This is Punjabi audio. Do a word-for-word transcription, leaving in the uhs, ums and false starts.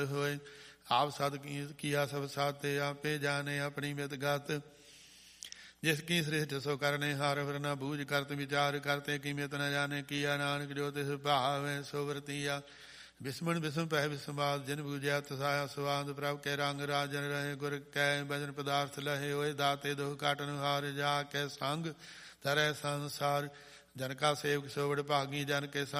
ਹੋਏ। ਆਪ ਸਦ ਕੀਆ ਸਭ ਸਾਤੇ ਆਪੇ ਜਾਣੇ ਆਪਣੀ ਮਿਤ ਗਤ। ਜਿਸ ਕੀ ਸ੍ਰਿਸ਼ਟ ਸੋ ਕਰਨੇ ਹਾਰ ਫਿਰ ਨਾ ਬੂਝ ਕਰਤ ਵਿਚਾਰ ਕਰਤੇ ਕੀਮਤ ਨ ਜਾਣੇ ਕੀਆ ਨਾਨਕ ਜੋ ਤਿਸ ਭਾਵੈ ਸੋ ਵਰਤੀਆ। ਬਿਸਮਣ ਬਿਸਮ ਪਹਿ ਬਿਸਮਾਦ ਜਿਨ ਬੂਝਿਆ ਤਸਾਇਆ ਸਵਾਦ ਪ੍ਰਭ ਕੇ ਰੰਗ ਰਾਜਨ ਰਹੇ ਗੁਰ ਕੈ ਭਜਨ ਪਦਾਰਥ ਲਹੇ ਹੋਏ ਦਾਤੇ ਦੁਖ ਕਾਟਨ ਹਾਰ ਜਾ ਕੇ ਸੰਗ ਤਰੈ ਸੰਸਾਰ। ਜਨ ਕਾ ਸੇਵਕ ਸੋ ਵਡ ਭਾਗੀ ਜਨ ਕੇ